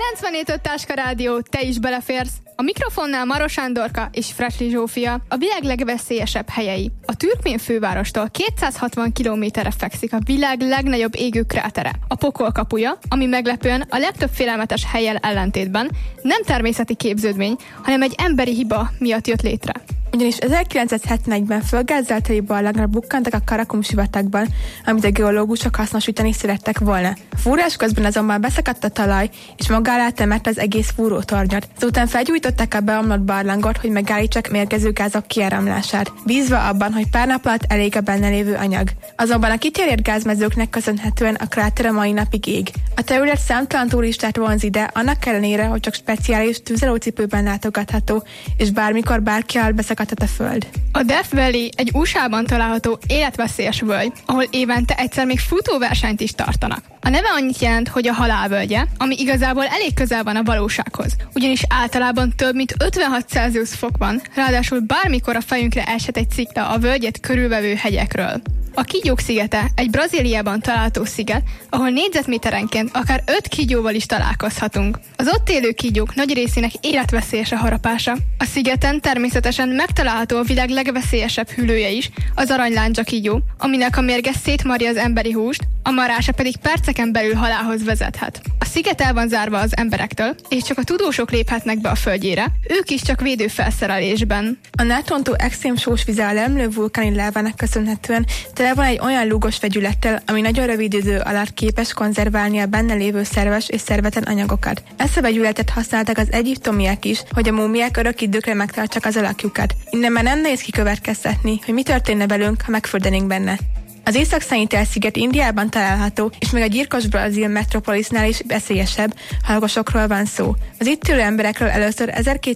94.5 Táska Rádió, te is beleférsz. A mikrofonnál Maros Sándorka és Fresli Zsófia, a világ legveszélyesebb helyei. A Türkmén fővárostól 260 kilométerre fekszik a világ legnagyobb égő krátere, a Pokol kapuja, ami meglepően a legtöbb félelmetes hellyel ellentétben nem természeti képződmény, hanem egy emberi hiba miatt jött létre. Ugyanis 1971-ben földgázzal barlangra bukkantak a Karakum sivatagban, amit a geológusok hasznosítani szerettek volna. A fúrás közben azonban beszakadt a talaj, és maga alá temette az egész fúrótornyot. Ezután felgyújtották a beomlott barlangot, hogy megállítsák mérgező gázok kiáramlását, bízva abban, hogy pár nap alatt elég a benne lévő anyag. Azonban a kitérért gázmezőknek köszönhetően a kráter a mai napig ég. A terület számtalan turistát vonz ide, annak ellenére, hogy csak speciális tűzelőcipőben látogatható, és bármikor bárki alatt beszakadhat a föld. A Death Valley egy USA-ban található életveszélyes völgy, ahol évente egyszer még futóversenyt is tartanak. A neve annyit jelent, hogy a halálvölgye, ami igazából elég közel van a valósághoz, ugyanis általában több mint 56 Celsius fok van, ráadásul bármikor a fejünkre eshet egy szikla a völgyet körülvevő hegyekről. A Kígyók szigete egy Brazíliában található sziget, ahol négyzetméterenként akár 5 kígyóval is találkozhatunk. Az ott élő kígyók nagy részének életveszélyes a harapása. A szigeten természetesen megtalálható a világ legveszélyesebb hüllője is, az aranyláncsa kígyó, aminek a mérge szétmarja az emberi húst, a marása pedig perceken belül halálhoz vezethet. A sziget el van zárva az emberektől, és csak a tudósok léphetnek be a földjére, ők is csak védőfelszerelésben. A nátontó extrém sós vize a lemlő vulkáni lávának köszönhetően tele van egy olyan lúgos vegyülettel, ami nagyon rövid idő alatt képes konzerválni a benne lévő szerves és szervetlen anyagokat. Ezt a vegyületet használták az egyiptomiak is, hogy a múmiák örök időkre megtartsák az alakjukat. Innen már nem nehéz kikövetkeztetni, hogy mi történne velünk, ha megfürdenénk benne. Az Észak-Szenyitel-sziget Indiában található, és még a gyilkos brazil metropolisnál is veszélyesebb, ha lakosokról van szó. Az itt élő emberekről először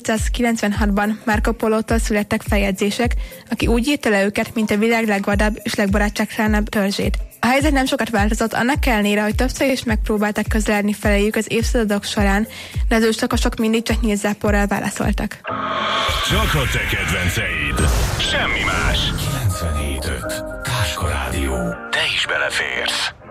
1296-ban Marco Polótól születtek feljegyzések, aki úgy írta le őket, mint a világ legvadább és legbarátságtalanabb törzsét. A helyzet nem sokat változott, annak ellenére, hogy többször is megpróbálták közeledni feléjük az évszázadok során, de az őslakosok mindig csak nyílzáporral válaszoltak. Csak a te kedvenceid. Semmi más. 97.5 Táska Rádió. Te is beleférsz.